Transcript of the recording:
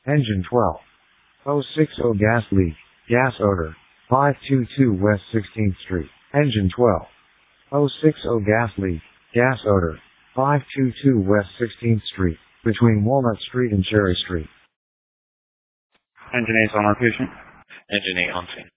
Engine 12. 060 gas leak, gas odor. 522 West 16th Street. Engine 12. 060 gas leak, gas odor. 522 West 16th Street, between Walnut Street and Cherry Street. Engine 8 on location. Engine 8 on scene.